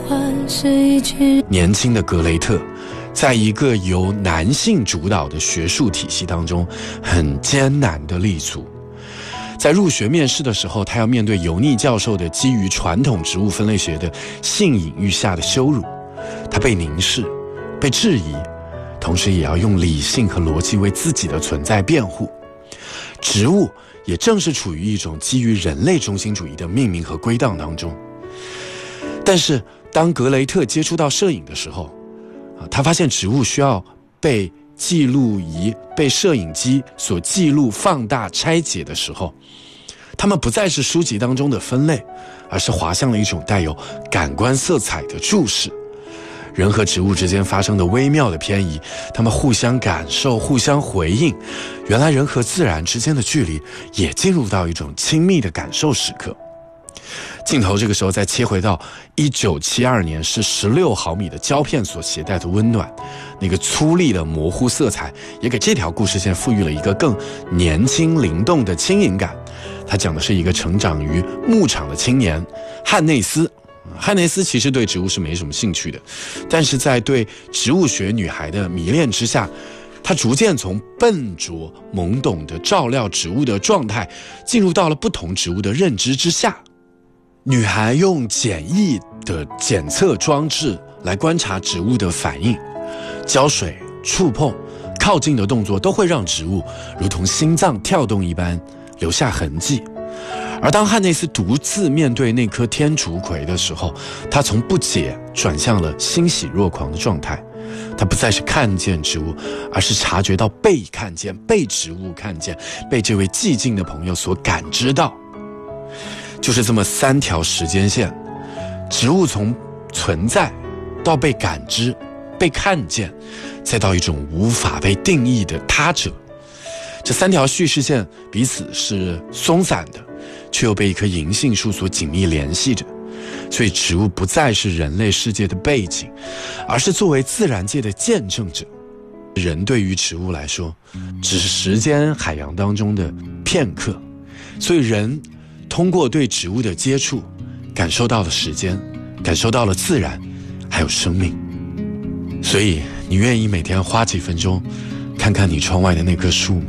年轻的格雷特在一个由男性主导的学术体系当中很艰难的立足。在入学面试的时候，他要面对油腻教授的基于传统植物分类学的性隐喻下的羞辱，他被凝视，被质疑，同时也要用理性和逻辑为自己的存在辩护。植物也正是处于一种基于人类中心主义的命名和归档当中。但是当格雷特接触到摄影的时候，他发现植物需要被记录仪、被摄影机所记录、放大、拆解的时候，它们不再是书籍当中的分类，而是滑向了一种带有感官色彩的注视。人和植物之间发生的微妙的偏移，它们互相感受、互相回应。原来人和自然之间的距离也进入到一种亲密的感受时刻。镜头这个时候再切回到1972年，是16毫米的胶片所携带的温暖，那个粗粝的模糊色彩也给这条故事线赋予了一个更年轻灵动的轻盈感。它讲的是一个成长于牧场的青年汉内斯。汉内斯其实对植物是没什么兴趣的，但是在对植物学女孩的迷恋之下，他逐渐从笨拙懵懂的照料植物的状态，进入到了不同植物的认知之下。女孩用简易的检测装置来观察植物的反应，浇水、触碰、靠近的动作都会让植物如同心脏跳动一般留下痕迹。而当汉内斯独自面对那颗天竺葵的时候，他从不解转向了欣喜若狂的状态。他不再是看见植物，而是察觉到被看见、被植物看见、被这位寂静的朋友所感知到。就是这么3条时间线，植物从存在到被感知、被看见，再到一种无法被定义的他者。这3条叙事线彼此是松散的，却又被一棵银杏树所紧密联系着。所以植物不再是人类世界的背景，而是作为自然界的见证者。人对于植物来说，只是时间海洋当中的片刻。所以人通过对植物的接触，感受到了时间，感受到了自然，还有生命。所以你愿意每天花几分钟看看你窗外的那棵树吗？